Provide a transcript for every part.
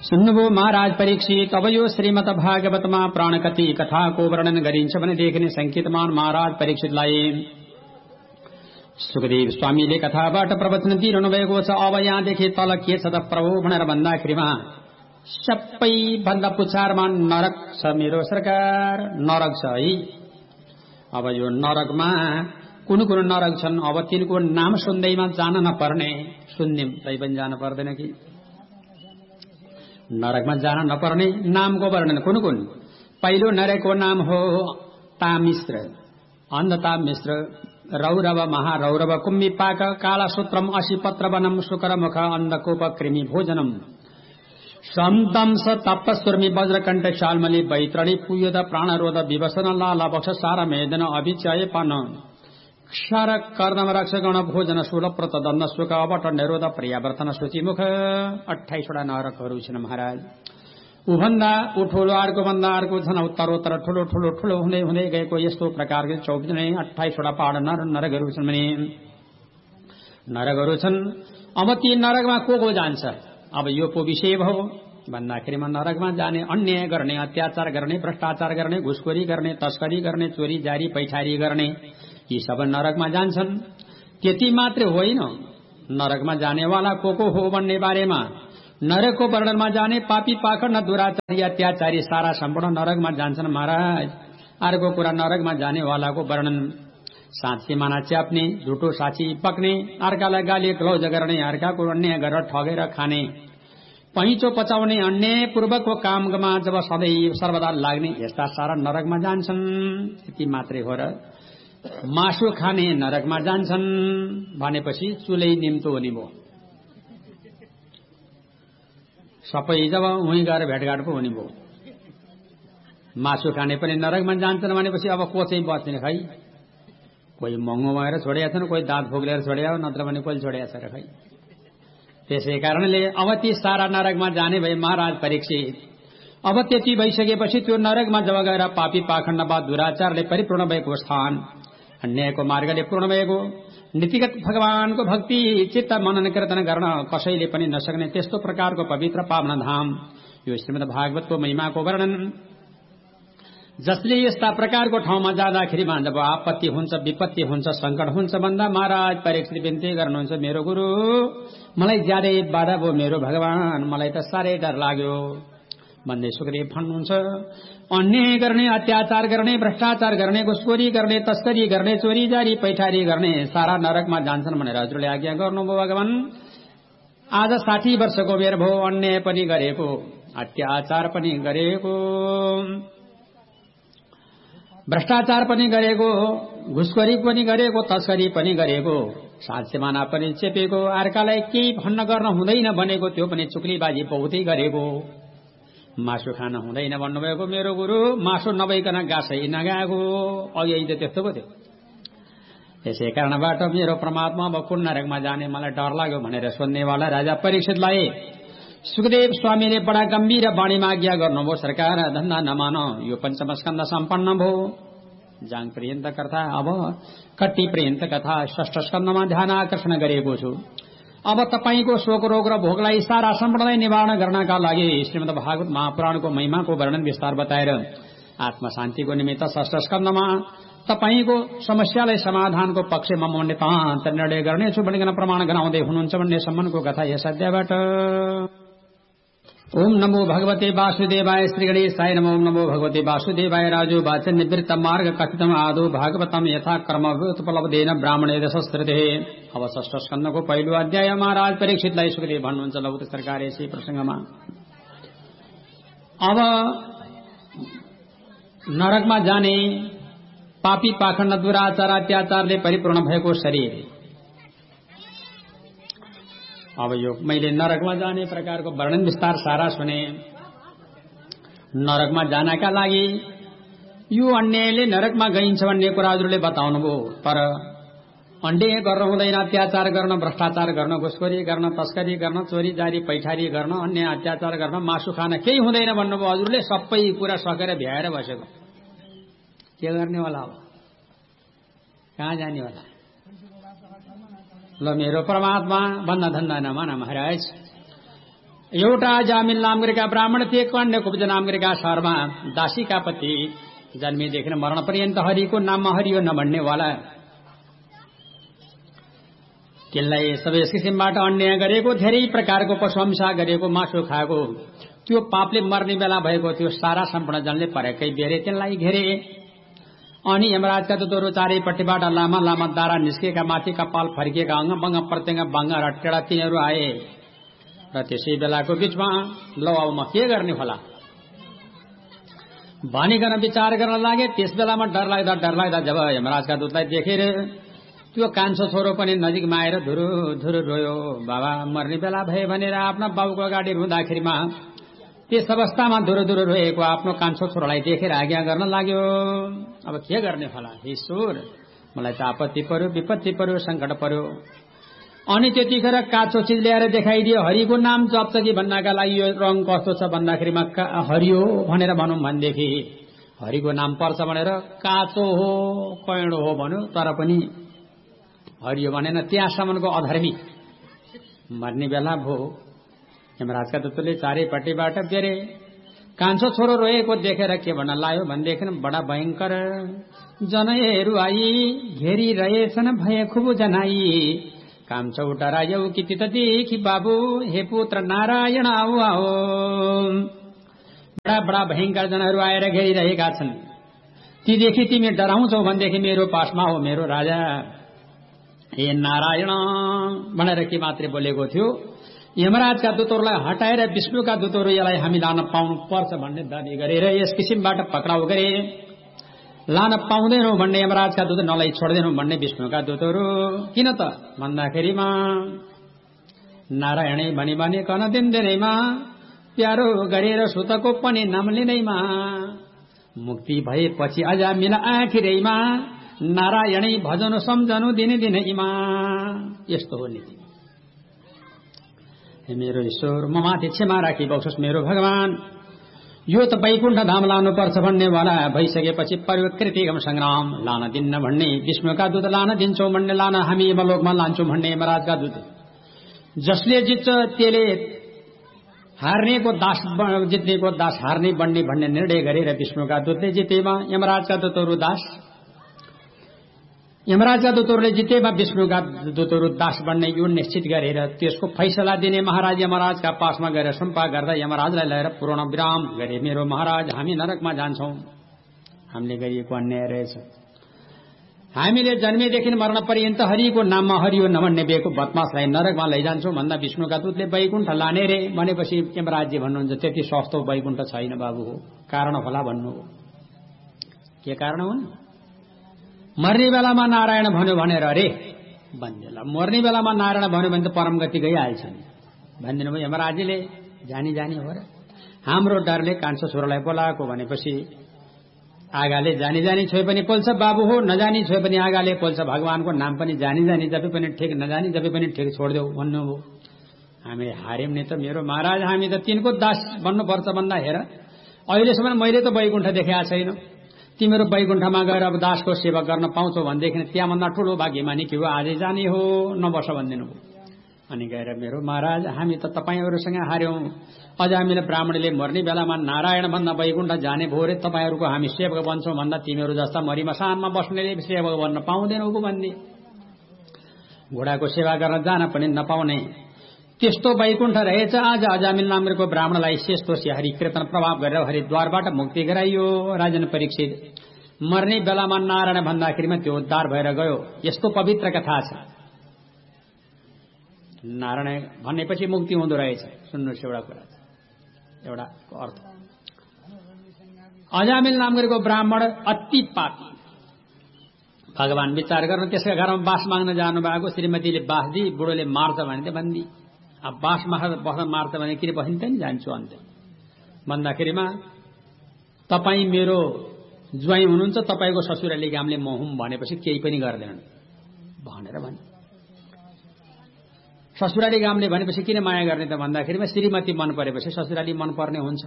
सुन्नुभयो महाराज परीक्षित। अब यो श्रीमद् भागवतमा प्राणकथी कथाको वर्णन गरिन्छ भने देखिने संकेतमान महाराज परीक्षितलाई सुखदेव स्वामीले कथाबाट प्रवचन दिइरहनु भएको छ। अब यहाँदेखि तल के छ त प्रभु भनेर भन्दाखेरिमा सबै भन्दा पुछारमा नरक छ। मेरो सरकार नरक छ है। अब यो नरकमा कुन कुन नरक छन्, अब तिनको नाम सुन्दैमा जान नपर्ने, सुन्ने तै पनि जान पर्दैन कि नरकमा जान नपर्ने नामको वर्णन कुन कुन। पहिलो नरकको नाम हो तामिश्र, अन्धतामिश्र, रौरव, महारौरव, कुम्भिपाक, कालासूत्रम, अशिपत्र वनम, शुकरमुख, अन्धकोप, कृमि भोजनम, समदंश, तप्तस्वर्मी, वज्रकण्ठ, शाल्मली, वैतरणी, पुयोद, प्राणरोध, विवसन, लालवक्ष, सारमेदन, अभिचयपन, क्षर, कर्दम, रक्षगण, भोजन, शूलप्रत, दण्ड, शुक, अवट, निरोध, पर्यावर्तन, शुचिमुख। 28वटा नरकहरू छन् महाराज। उभन्दा ठूलो अर्को भन्दा अर्को छन्, उत्तरोत्तर ठूलो ठूलो ठूलो हुँदै हुँदै गएको यस्तो प्रकारको 28वटा पहाड नरकहरू छन् भने नरकहरू छन्। अब ती नरकमा को जान्छ। अब यो पो विषय भयो भन्दाखेरिमा नरकमा जाने अन्याय गर्ने, अत्याचार गर्ने, भ्रष्टाचार गर्ने, घुसखोरी गर्ने, तस्करी गर्ने, चोरी जारी पैठारी गर्ने, यी सब नरकमा जान्छन्। त्यति मात्र होइन, नरकमा जानेवाला को हो भन्ने बारेमा नरकको वर्णनमा जाने पापी पाखण्ड दुराचारी अत्याचारी सारा सम्पूर्ण नरकमा जान्छन् महाराज। अर्को कुरा नरकमा जानेवालाको वर्णन साँच्ची माना च्याप्ने, झुटो साँची पक्ने, अर्कालाई गाली ग्लौज गर्ने, अर्काको अन्याय गरेर ठगेर खाने, पैँचो पचाउने, अन्यायपूर्वकको काममा जब सधैँ सर्वदा लाग्ने, यस्ता सारा नरकमा जान्छन्। यति मात्रै हो र मासु खाने नरकमा जान्छन् भनेपछि चुलै निम्तो हुने भयो। सबै जब उहीँ गएर भेटघाट पो हुने भयो। मासु खाने पनि नरकमा जान्छन् भनेपछि अब को चाहिँ बच्ने खै। कोही महँगो भएर छोडेका छन्, कोही दाँत फोक्लेर छोड्या हो, नत्र भने कोही छोडेका छ र खै। त्यसै कारणले अब ती सारा नरकमा जाने भए महाराज परीक्षित। अब त्यति भइसकेपछि त्यो नरकमा जब गएर पापी पाखण्डवाद दुराचारले परिपूर्ण भएको स्थान, अन्यायको मार्गले पूर्ण भएको, नीतिगत भगवानको भक्ति चित्त मनन कीर्तन गर्न कसैले पनि नसक्ने त्यस्तो प्रकारको पवित्र पावन धाम यो श्रीमद् भागवतको महिमाको वर्णन। जसले यस्ता प्रकारको ठाउँमा जाँदाखेरिमा जब आपत्ति हुन्छ, विपत्ति हुन्छ, संकट हुन्छ भन्दा महाराज परीक्षित बिन्ती गर्नुहुन्छ, मेरो गुरु मलाई ज्यादै बाधा भयो, मेरो भगवान मलाई त साह्रै डर लाग्यो भन्दै सुखदेव भन्नुहुन्छ। अन्याय गर्ने, अत्याचार गर्ने, भ्रष्टाचार गर्ने, घुसखोरी गर्ने, तस्करी गर्ने, चोरी जारी पैठारी गर्ने सारा नरकमा जान्छन् भनेर हजुरले आज्ञा गर्नुभयो भगवान। आज 60 वर्षको उमेर भयो, अन्याय पनि गरेको, अत्याचार पनि गरेको, भ्रष्टाचार पनि गरेको, घुसखोरी पनि गरेको, तस्करी पनि गरेको, साँच्चेमाना पनि चेपेको, अर्कालाई केही भन्न गर्न हुँदैन भनेको त्यो पनि चुक्लीबाजी बहुतै गरेको, मासु खान हुँदैन भन्नुभएको मेरो गुरु, मासु नभइकन गासै नगाएको, अघि त त्यस्तो पो थियो। त्यसै कारणबाट मेरो परमात्मा अब कुन नरकमा जाने मलाई डर लाग्यो भनेर सोध्नेवाला राजा परीक्षितलाई सुखदेव स्वामीले बडा गम्भीर वाणीमा आज्ञा गर्नुभयो, सरकार धन्दा नमान, यो पञ्चम स्कन्द सम्पन्न भयो। जाङ पर्यन्त कथा, अब कट्टी पर्यन्त कथा षष्ठ स्कन्दमा ध्यान आकर्षण गरेको छु। अब तपाईको शोक रोग र भोगलाई सारा सम्पूर्णलाई निवारण गर्नका लागि श्रीमद् भागवत महापुराणको महिमाको वर्णन विस्तार बताएर आत्मा शान्तिको निमित्त षष्ठ स्कन्दमा तपाईको समस्यालाई समाधानको पक्षमा म नितान्त निर्णय गर्नेछु भनिकन प्रमाण गराउँदै हुनुहुन्छ भन्ने सम्मको कथा यस अध्यायबाट। ओम नमो भगवते वासुदेवाय श्री गणेशाय नमो। ओम नमो भगवते वासुदेवाय राजो वाचन निवृत्त मार्ग कथितम आदो भागवतम यथा कर्म उपलब्धेन ब्राह्मणे दशस्त्रते। अब षष्ठ स्कन्धको पहिलो अध्याय महाराज परीक्षितलाई सुखदेव भन्नुहुन्छ लौत सरकार यसै प्रसंगमा। अब नरकमा जाने पापी पाखण्ड दुराचार अत्याचारले परिपूर्ण भएको शरीर। अब यो मैले नरकमा जाने प्रकारको वर्णन विस्तार सारा सुने। नरकमा जानका लागि यो अन्यायले नरकमा गइन्छ भन्ने कुरा हजुरले बताउनुभयो, तर अन्याय गर्न हुँदैन, अत्याचार गर्न, भ्रष्टाचार गर्न, घुसखोरी गर्न, तस्करी गर्न, चोरी जारी पैठारी गर्न, अन्याय अत्याचार गर्न, मासु खान केही हुँदैन भन्नुभयो हजुरले। सबै कुरा सकेर भ्याएर बसेको के गर्नेवाला हो, कहाँ जानेवाला। ल मेरो परमात्मा भन्दा धन्दा नमान महाराज, एउटा जामिल नाम गरेका ब्राह्मण थिए, कन्या कुब्ज नाम गरेका शर्मा दासीका पति। जन्मेदेखि मरण पर्यन्त हरिको नाममा हरियो नभन्नेवाला, त्यसलाई सबै किसिमबाट अन्याय गरेको, धेरै प्रकारको पशुहंसा गरेको, मासु खाएको, त्यो पापले मर्ने बेला भएको थियो। सारा सम्पूर्ण जनले परेकै बेरे त्यसलाई घेरे। अनि यमराजका दूतहरू चारैपट्टिबाट लामा लामा दारा निस्केका, माथि कपाल फर्किएका, अङ्ग बङ्ग प्रत्यङ्ग बङ्ग र टेढा तिनीहरू आए। र त्यसै बेलाको बीचमा ल अब म के गर्ने होला भनिकन विचार गर्न लागे। त्यस बेलामा डर लाग्दा जब यमराजका दूतलाई देखेर त्यो कान्छो छोरो पनि नजिकमा आएर धुरु धुरु रोयो। बाबा मर्ने बेला भए भनेर आफ्ना बाबुको अगाडि रुँदाखेरिमा त्यस अवस्थामा धुरु धुरु रोएको आफ्नो कान्छो छोरालाई देखेर आज्ञा गर्न लाग्यो। अब के गर्ने होला, हे ईश्वर, मलाई त आपत्ति पर्यो, विपत्ति पर्यो, सङ्कट पर्यो। अनि त्यतिखेर काँचो चिज ल्याएर देखाइदियो। हरिको नाम जप्छ कि भन्नका लागि यो रङ कस्तो छ भन्दाखेरिमा हरियो भनेर भनौँ भनेदेखि हरिको नाम पर्छ भनेर काँचो हो कैँडो हो भन्यो, तर पनि हरियो भनेन। त्यहाँसम्मको अधर्मी मर्ने बेला भो। यमराजका दूतले चारैपट्टिबाट बेरे। कान्छो छोरो रोएको देखेर के भन्न लाग्यो भनेदेखि बडा भयंकर जनयहरू आई घेरिरहेछन् भए खुब जनाई। कान्छौटा रायौ कि देखि बाबु, हे पुत्र नारायण आऊ आओ। बडा बडा भयंकर जनहरू आएर घेरिरहेका छन्। तीदेखि तिमी डराउँछौ भनेदेखि मेरो पासमा हो मेरो राजा, हे नारायण भनेर के मात्रै बोलेको थियो। यमराजका दूतहरूलाई हटाएर विष्णुका दूतहरू यसलाई हामी लान पाउनु पर्छ भन्ने दाबी गरेर यस किसिमबाट पक्राउ गरे। लान पाउँदैनौ भन्ने यमराजका दूत, नलाई छोड्दैनौ भन्ने विष्णुका दूतहरू। किन त भन्दाखेरिमा नारायणै भनी भने कन दिँदैनैमा, प्यारो गरेर सुतको पनि नाम लिँदैमा, मुक्ति भएपछि अजामिल आखिरैमा, नारायणै भजनु सम्झनु दिने दिनैमा। यस्तो हो नीति। हे मेरो ईश्वर, म माथि क्षमा राखी बक्सोस् मेरो भगवान। यो त वैकुण्ठ धाम लानुपर्छ भन्नेवाला भइसकेपछि परिकृतिगम संग्राम लान दिन्न भन्ने विष्णुका दूत, लान दिन्छौ भन्ने, लान हामी यमलोकमा लान्छौँ भन्ने यमराजका दूत। जसले जित्छ त्यसले हार्नेको दास, जित्नेको दास हार्ने बन्ने भन्ने निर्णय गरेर विष्णुका दूतले जितेमा यमराजका दूतहरू दास, यमराजका दूतहरूले जितेमा विष्णुका दूतहरू दास बन्ने यो निश्चित गरेर त्यसको फैसला दिने महाराज यमराजका पासमा गएर सम्पा गर्दा यमराजलाई लिएर पूर्ण विराम गरे। मेरो महाराज, हामी नरकमा जान्छौं, हामीले गरिएको अन्याय रहेछ। हामीले जन्मेदेखि मरण पर्यन्त हरिको नाममा हरियो नभन्ने बेको बदमाशलाई नरकमा लैजान्छौं भन्दा विष्णुका दूतले वैकुण्ठ लाने रे भनेपछि यमराजजी भन्नुहुन्छ त्यति सस्तो वैकुण्ठ छैन बाबु, हो कारण होला भन्नु हो। के कारण हो? मर्ने बेलामा नारायण भन्यो भनेर अरे भन्देला, मर्ने बेलामा नारायण भन्यो भने त परम गति गइहाल्छ नि भनिदिनु भयो यमराजले। जानी जानी हो र, हाम्रो डरले कान्छो छोरालाई बोलाएको भनेपछि आगाले जानी जानी छोए पनि पोल्छ बाबु हो, नजानी छोए पनि आगाले पोल्छ। भगवानको नाम पनि जानी जानी जपे पनि ठिक, नजानी जपे पनि ठिक, छोड्देऊ भन्नु हो। हामी हार्यौं नि त मेरो महाराज, हामी त तिनको दास बन्नुपर्छ भन्दा हेर अहिलेसम्म मैले त वैकुण्ठ देखेका छैन। तिमीहरू वैकुण्ठमा गएर अब दासको सेवा गर्न पाउँछौ भनेदेखि त्यहाँभन्दा ठूलो भाग्यमानी के हो, आजै जाने हो, नबस भनिदिनु हो। अनि गएर मेरो महाराज, हामी त तपाईहरूसँग हार्यौं। अजामिल ब्राह्मणले मर्ने बेलामा नारायण भन्दा वैकुण्ठ जाने भो रे, तपाईहरूको हामी सेवक बन्छौं भन्दा तिमीहरू जस्ता मरिमसानमा बस्नेले सेवक बन्न पाउँदैनौ भन्ने। घोडाको सेवा गर्न जान पनि नपाउने त्यस्तो वैकुण्ठ रहेछ। आज अजामिल नामको ब्राह्मणलाई शेषतोषी हरि कीर्तन प्रभाव गरेर हरिद्वारबाट मुक्ति गराइयो। राजन परीक्षित मर्ने बेलामा नारायण भन्दाखेरिमा त्यो उद्धार भएर गयो। यस्तो पवित्र कथा छ। नारायण भनेपछि मुक्ति हुँदो रहेछ। सुन्नुहोस् एउटा कुरा, एउटा अर्थ। अजामिल नामको ब्राह्मण अति पापी, भगवान विचार गर्न त्यसका घरमा बास माग्न जानु भएको। श्रीमतीले बास दिई, बुढोले मार्छ भने बन्दी। अब बास बस्न मार्छ भने किन बसिन्छ नि, जान्छु अन्त भन्दाखेरिमा तपाईँ मेरो ज्वाइँ हुनुहुन्छ, तपाईँको ससुराली गामले म हुँ भनेपछि केही पनि गर्दैनन् भनेर भने। ससुराली गामले भनेपछि किन माया गर्ने त भन्दाखेरिमा श्रीमती मन परेपछि ससुराली मन पर्ने हुन्छ।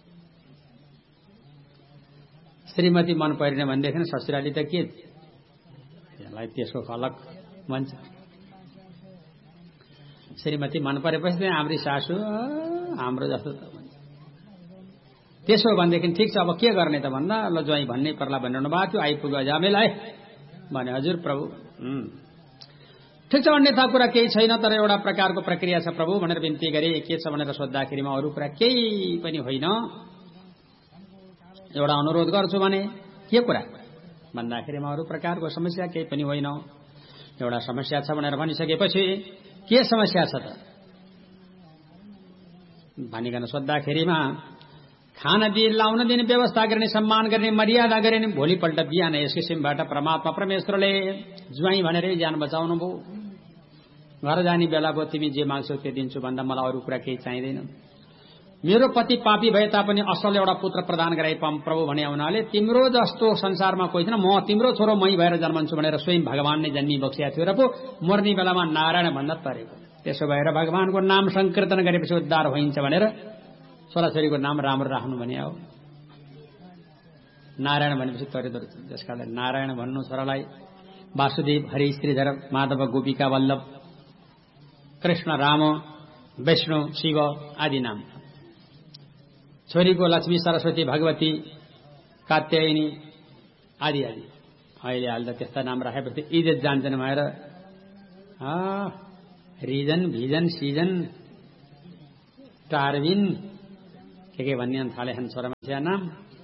श्रीमती मन परेन भनेदेखि ससुराली त के, यसलाई त्यसको अलग भन्छ। श्रीमती मन परेपछि हाम्री सासू हाम्रो जस्तो त भन्छ। त्यसो भनेदेखि ठिक छ, अब के गर्ने त भन्दा ल ज्वाइँ भन्नै पर्ला भनिरहनु भएको थियो, आइपुग्यो जामेलाई भने हजुर प्रभु ठिक छ, अन्यथा कुरा केही छैन, तर एउटा प्रकारको प्रक्रिया छ प्रभु भनेर बिन्ती गरे। के छ भनेर सोद्धाखेरिमा अरू कुरा केही पनि होइन, एउटा अनुरोध गर्छु भने के कुरा भन्दाखेरिमा अरू प्रकारको समस्या केही पनि होइन। एउटा समस्या छ भनेर भनिसकेपछि के समस्या छ त भनिकन सोद्धाखेरिमा खान दिने, लाउन दिने, व्यवस्था गर्ने, सम्मान गर्ने, मर्यादा गर्ने। भोलिपल्ट बिहान यस किसिमबाट परमात्मा परमेश्वरले ज्वाइँ भनेरै ज्यान बचाउनु भयो। घर जाने बेला भयो तिमी जे माग्छौ त्यो दिन्छु भन्दा मलाई अरू कुरा केही चाहिँदैन। मेरो पति पापी भए तापनि असल एउटा पुत्र प्रदान गराइ प्रभु भने हुनाले तिम्रो जस्तो संसारमा कोही छैन, म तिम्रो छोरो मै भएर जन्मन्छु भनेर स्वयं भगवान नै जन्मी बक्सिया थियो र पो मर्ने बेलामा नारायण भन्दा तरेको। त्यसो भएर भगवानको नाम संकीर्तन गरेपछि उद्धार भइन्छ भनेर छोराछोरीको नाम राम्रो राख्नु भने हो। नारायण भनेपछि तरेदो रहेछ, त्यसकारणले नारायण भन्नु छोरालाई। वासुदेव, हरि, श्रीधर, माधव, गोपिका, वल्लभ, कृष्ण, राम, विष्णु, शिव आदि नाम। छोरीको लक्ष्मी, सरस्वती, भगवती, कात्यायनी आदि आदि। अहिले हाल्दा त्यस्ता नाम राखेपछि इज्जत जान्छन् भएर रिजन, भिजन, सिजन, टार्विन के भन्ने थाले छन् छोरा मान्छेका नाम।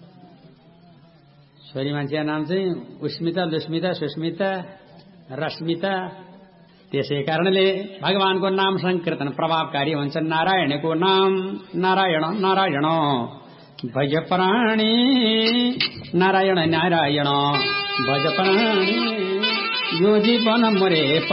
छोरी मान्छेका नाम चाहिँ उस्मिता, लुस्मिता, सुस्मिता, रश्मिता। त्यसै कारणले भगवानको नाम संकीर्तन प्रभावकारी हुन्छ। नारायणको नाम नारायण नारायण भज प्राणी, नारायण नारायण भज प्राणी, यो जीवन मरे